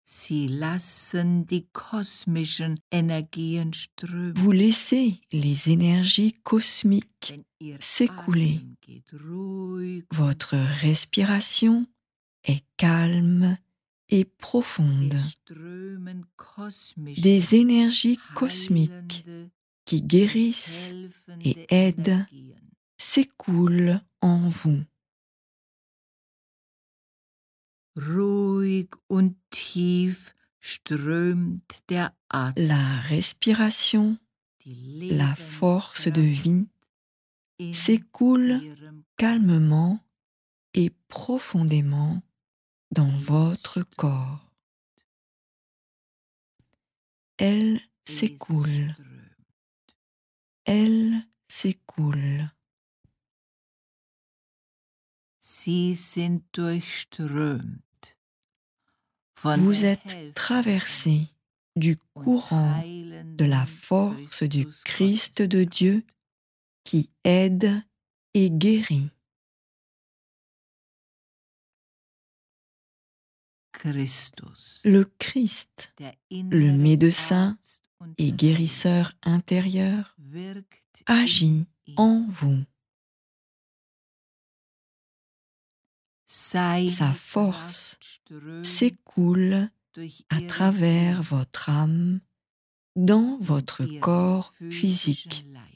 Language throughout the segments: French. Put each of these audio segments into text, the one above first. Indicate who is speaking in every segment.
Speaker 1: Sie lassen die kosmischen Energien strömen.
Speaker 2: Vous laissez les énergies cosmiques
Speaker 1: Wenn Ihr
Speaker 2: s'écouler.
Speaker 1: Atem geht ruhig
Speaker 2: Votre respiration est calme et profonde.
Speaker 1: es strömen kosmische,
Speaker 2: Des énergies cosmiques
Speaker 1: heilende,
Speaker 2: qui guérissent
Speaker 1: helfende
Speaker 2: et aident
Speaker 1: Energien.
Speaker 2: s'écoulent en vous.
Speaker 1: Ruhig und tief strömt der Atem,
Speaker 2: La respiration,
Speaker 1: die
Speaker 2: la force de vie
Speaker 1: in
Speaker 2: s'écoule
Speaker 1: Ihrem
Speaker 2: calmement et profondément dans votre corps. Elle s'écoule,
Speaker 1: strömt.
Speaker 2: elle s'écoule.
Speaker 1: Sie sind durchströmt von
Speaker 2: Vous
Speaker 1: der
Speaker 2: êtes
Speaker 1: helfenden
Speaker 2: traversé du
Speaker 1: und
Speaker 2: courant de la
Speaker 1: heilenden
Speaker 2: force du
Speaker 1: Christus
Speaker 2: Christ
Speaker 1: Gottes.
Speaker 2: de Dieu qui aide et guérit.
Speaker 1: Christus,
Speaker 2: Le Christ,
Speaker 1: der
Speaker 2: le
Speaker 1: innere
Speaker 2: médecin
Speaker 1: Arzt und
Speaker 2: et guérisseur intérieur,
Speaker 1: Heiler, wirkt
Speaker 2: agit
Speaker 1: in ihm.
Speaker 2: en vous.
Speaker 1: Seine
Speaker 2: Sa force
Speaker 1: Kraft strömt
Speaker 2: s'écoule
Speaker 1: durch
Speaker 2: à
Speaker 1: ihre
Speaker 2: travers
Speaker 1: Seele
Speaker 2: votre âme dans
Speaker 1: in
Speaker 2: votre
Speaker 1: ihren
Speaker 2: corps
Speaker 1: physischen
Speaker 2: physique.
Speaker 1: Leib.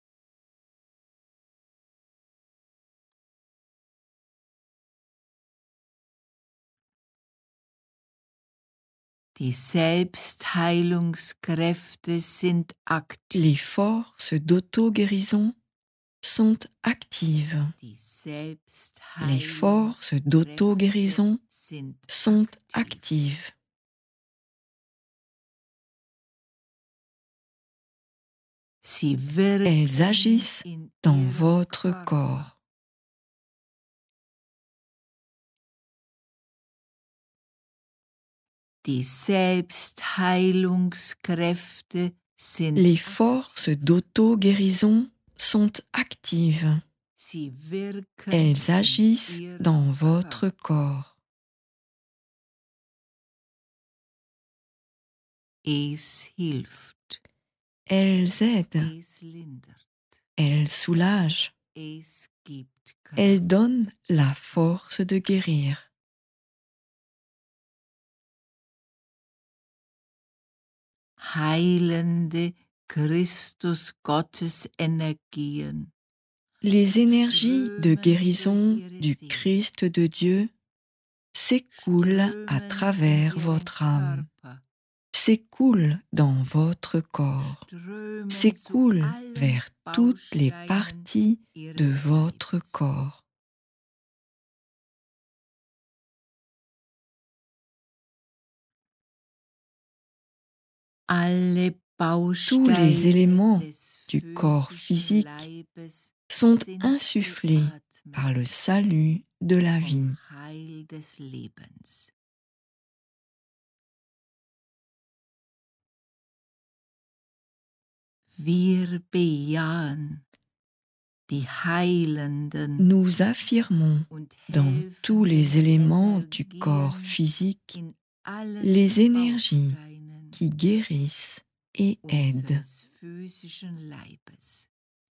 Speaker 1: Die Selbstheilungskräfte sind aktiv.
Speaker 2: Les forces d'auto-guérison sont actives.
Speaker 1: Die
Speaker 2: Les forces
Speaker 1: Selbstheilungskräfte
Speaker 2: d'auto-guérison
Speaker 1: sind
Speaker 2: sont
Speaker 1: aktiv.
Speaker 2: actives.
Speaker 1: Sie wirken
Speaker 2: Elles agissent
Speaker 1: in
Speaker 2: dans
Speaker 1: ihrem
Speaker 2: votre
Speaker 1: Körper.
Speaker 2: corps.
Speaker 1: Die Selbstheilungskräfte sind
Speaker 2: Les forces d'auto-guérison sont actives.
Speaker 1: Sie wirken
Speaker 2: Elles
Speaker 1: in
Speaker 2: agissent
Speaker 1: ihrem
Speaker 2: dans votre
Speaker 1: Körper.
Speaker 2: corps.
Speaker 1: Es hilft,
Speaker 2: Elles aident,
Speaker 1: es lindert,
Speaker 2: elles soulagent,
Speaker 1: es gibt Kraft.
Speaker 2: elles donnent la force de guérir.
Speaker 1: Heilende Christus-Gottes-Energien
Speaker 2: Les énergies de guérison du Christ de Dieu s'écoulent à
Speaker 1: strömen
Speaker 2: travers
Speaker 1: in ihren
Speaker 2: votre âme,
Speaker 1: Körper,
Speaker 2: s'écoulent dans votre corps,
Speaker 1: strömen zu
Speaker 2: s'écoulent
Speaker 1: allen
Speaker 2: vers toutes les
Speaker 1: Bausteinen
Speaker 2: parties de
Speaker 1: ihres
Speaker 2: votre
Speaker 1: Leibes.
Speaker 2: corps.
Speaker 1: Alle
Speaker 2: Tous les
Speaker 1: Bausteine
Speaker 2: éléments
Speaker 1: des
Speaker 2: du corps
Speaker 1: physischen
Speaker 2: physique
Speaker 1: Leibes
Speaker 2: sont
Speaker 1: sind
Speaker 2: insufflés
Speaker 1: geatmet
Speaker 2: par le salut de la vie.
Speaker 1: vom Heil des Lebens. Wir bejahen die heilenden
Speaker 2: Nous affirmons
Speaker 1: und
Speaker 2: dans tous les
Speaker 1: helfenden
Speaker 2: éléments du corps
Speaker 1: Energien
Speaker 2: physique
Speaker 1: in allen
Speaker 2: les énergies
Speaker 1: Bausteinen
Speaker 2: qui guérissent et aident.
Speaker 1: unseres physischen Leibes.